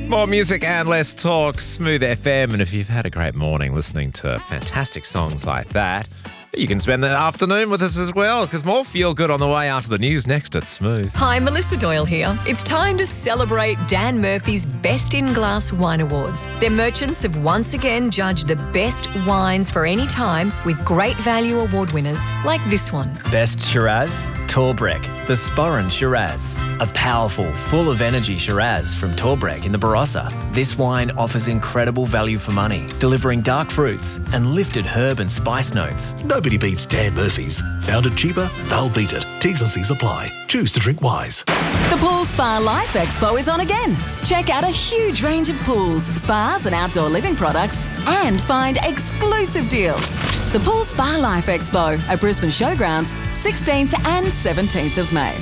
More music and less talk. Smooth FM. And if you've had a great morning listening to fantastic songs like that, you can spend the afternoon with us as well, because more feel good on the way after the news next at Smooth. Hi, Melissa Doyle here. It's time to celebrate Dan Murphy's Best in Glass Wine Awards. Their merchants have once again judged the best wines for any time with great value award winners like this one. Best Shiraz, Torbrek, the Sporran Shiraz. A powerful, full of energy Shiraz from Torbrek in the Barossa. This wine offers incredible value for money, delivering dark fruits and lifted herb and spice notes. Nobody beats Dan Murphy's. Found it cheaper, they'll beat it. T's and C's apply. Choose to drink wise. The Pool Spa Life Expo is on again. Check out a huge range of pools, spas and outdoor living products and find exclusive deals. The Pool Spa Life Expo at Brisbane Showgrounds, 16th and 17th of May.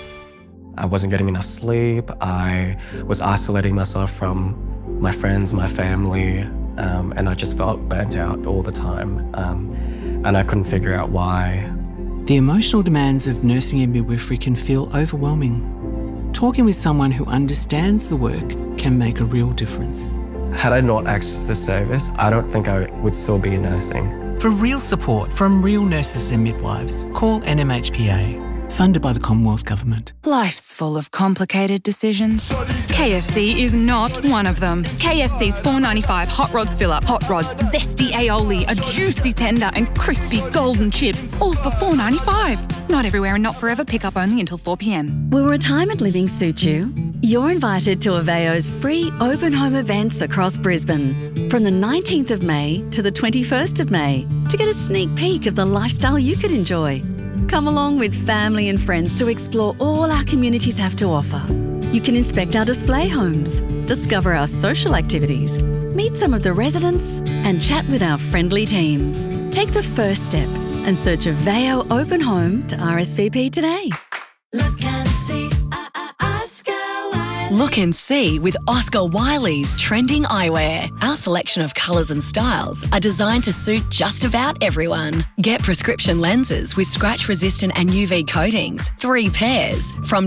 I wasn't getting enough sleep. I was isolating myself from my friends, my family, and I just felt burnt out all the time. And I couldn't figure out why. The emotional demands of nursing and midwifery can feel overwhelming. Talking with someone who understands the work can make a real difference. Had I not accessed this service, I don't think I would still be nursing. For real support from real nurses and midwives, call NMHPA. Funded by the Commonwealth Government. Life's full of complicated decisions. KFC is not one of them. KFC's $4.95 Hot Rods Fill-Up, Hot Rods, zesty aioli, a juicy tender and crispy golden chips, all for $4.95. Not everywhere and not forever. Pick up only until 4 p.m. Will retirement living suit you? You're invited to Aveo's free open home events across Brisbane from the 19th of May to the 21st of May to get a sneak peek of the lifestyle you could enjoy. Come along with family and friends to explore all our communities have to offer. You can inspect our display homes, discover our social activities, meet some of the residents and chat with our friendly team. Take the first step and search Aveo Open Home to RSVP today. Look and see, Oscar Wiley. Look and see with Oscar Wiley's trending eyewear. Our selection of colours and styles are designed to suit just about everyone. Get prescription lenses with scratch-resistant and UV coatings, 3 pairs, from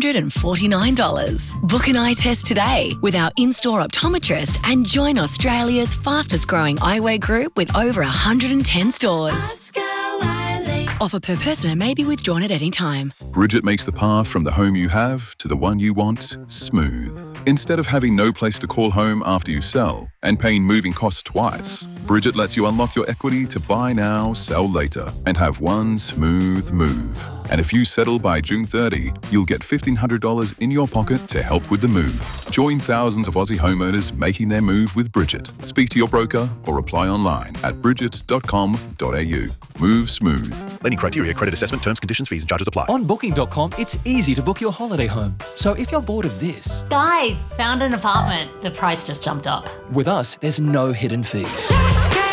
$249. Book an eye test today with our in-store optometrist and join Australia's fastest-growing eyewear group with over 110 stores. Oscar Wiley. Offer per person and may be withdrawn at any time. Bridget makes the path from the home you have to the one you want smooth. Instead of having no place to call home after you sell and paying moving costs twice, Bridget lets you unlock your equity to buy now, sell later, and have one smooth move. And if you settle by June 30, you'll get $1,500 in your pocket to help with the move. Join thousands of Aussie homeowners making their move with Bridget. Speak to your broker or apply online at bridget.com.au. Move smooth. Lending criteria, credit assessment, terms, conditions, fees and charges apply. On Booking.com, it's easy to book your holiday home. So if you're bored of this... Guys, found an apartment. The price just jumped up. With us, there's no hidden fees. Let's go.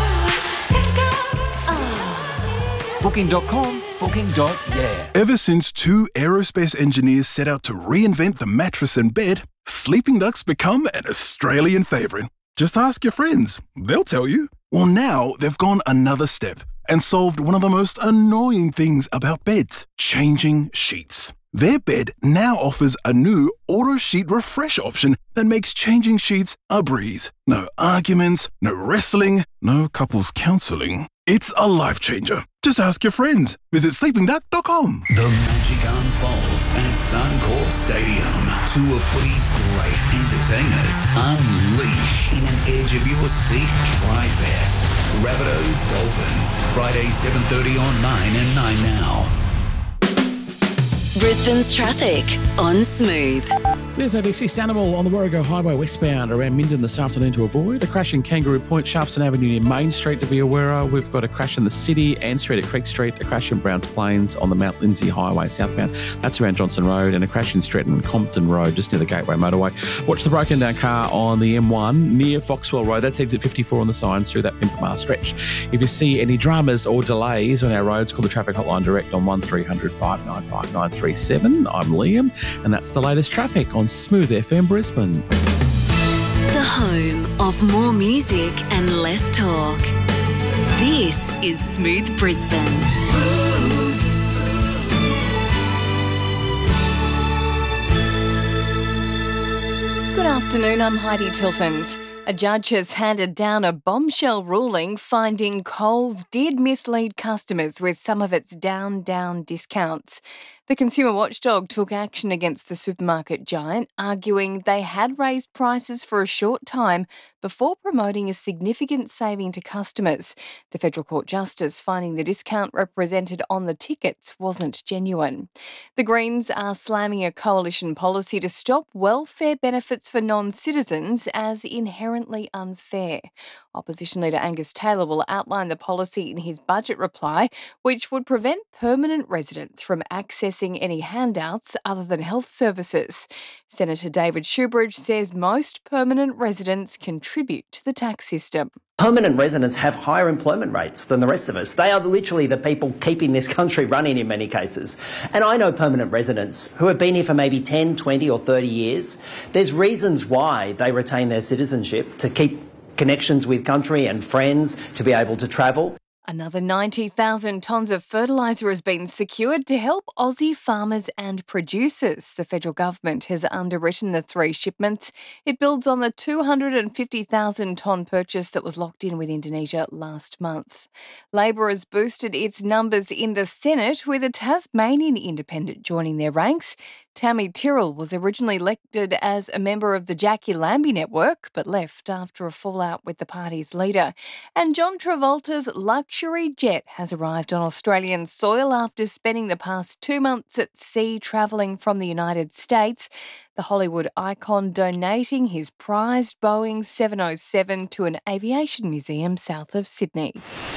Booking.com, booking.yeah. Ever since 2 aerospace engineers set out to reinvent the mattress and bed, Sleeping Duck's become an Australian favourite. Just ask your friends. They'll tell you. Well, now they've gone another step and solved one of the most annoying things about beds, changing sheets. Their bed now offers a new auto sheet refresh option that makes changing sheets a breeze. No arguments, no wrestling, no couples counselling. It's a life changer. Just ask your friends. Visit sleepingduck.com. The magic unfolds at Suncorp Stadium. 2 of footy's great entertainers unleash in an edge-of-your-seat tri-fest. Rabbitohs Dolphins. Friday 7:30 on 9 and 9 now. Brisbane's traffic on Smooth. There's a deceased animal on the Warrego Highway westbound around Minden this afternoon to avoid. A crash in Kangaroo Point, Sharpston Avenue near Main Street to be aware of. We've got a crash in the city, Ann Street at Creek Street, a crash in Browns Plains on the Mount Lindsay Highway southbound. That's around Johnson Road, and a crash in Stretton Compton Road just near the Gateway Motorway. Watch the broken down car on the M1 near Foxwell Road. That's exit 54 on the signs through that Pimpamar stretch. If you see any dramas or delays on our roads, call the traffic hotline direct on 1300 595 937. I'm Liam, and that's the latest traffic on Smooth FM Brisbane. The home of more music and less talk. This is Smooth Brisbane. Smooth. Good afternoon, I'm Heidi Tiltons. A judge has handed down a bombshell ruling finding Coles did mislead customers with some of its down discounts. The consumer watchdog took action against the supermarket giant, arguing they had raised prices for a short time before promoting a significant saving to customers. The Federal Court Justice finding the discount represented on the tickets wasn't genuine. The Greens are slamming a coalition policy to stop welfare benefits for non-citizens as inherently unfair. Opposition leader Angus Taylor will outline the policy in his budget reply, which would prevent permanent residents from accessing any handouts other than health services. Senator David Shoebridge says most permanent residents contribute to the tax system. Permanent residents have higher employment rates than the rest of us. They are literally the people keeping this country running in many cases. And I know permanent residents who have been here for maybe 10, 20 or 30 years. There's reasons why they retain their citizenship, to keep connections with country and friends, to be able to travel. Another 90,000 tonnes of fertiliser has been secured to help Aussie farmers and producers. The federal government has underwritten the 3 shipments. It builds on the 250,000 tonne purchase that was locked in with Indonesia last month. Labor has boosted its numbers in the Senate, with a Tasmanian independent joining their ranks. Tammy Tyrrell was originally elected as a member of the Jackie Lambie network, but left after a fallout with the party's leader. And John Travolta's luxury jet has arrived on Australian soil after spending the past 2 months at sea travelling from the United States. The Hollywood icon donating his prized Boeing 707 to an aviation museum south of Sydney.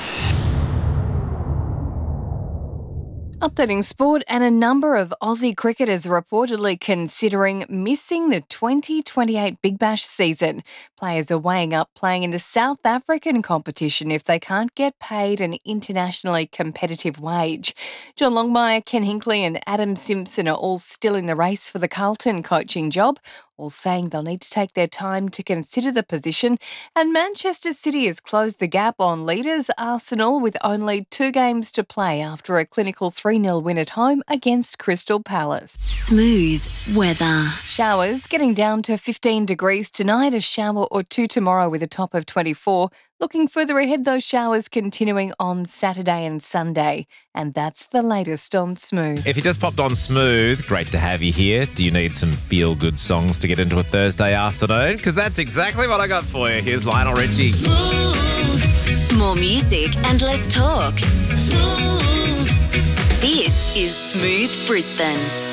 Updating sport, and a number of Aussie cricketers are reportedly considering missing the 2028 Big Bash season. Players are weighing up playing in the South African competition if they can't get paid an internationally competitive wage. John Longmire, Ken Hinkley and Adam Simpson are all still in the race for the Carlton coaching job, all saying they'll need to take their time to consider the position. And Manchester City has closed the gap on leaders Arsenal with only 2 games to play after a clinical 3-0 win at home against Crystal Palace. Smooth weather. Showers getting down to 15 degrees tonight, a shower or 2 tomorrow with a top of 24. Looking further ahead, those showers continuing on Saturday and Sunday. And that's the latest on Smooth. If you just popped on Smooth, great to have you here. Do you need some feel-good songs to get into a Thursday afternoon? Because that's exactly what I got for you. Here's Lionel Richie. Smooth. More music and less talk. Smooth. This is Smooth Brisbane.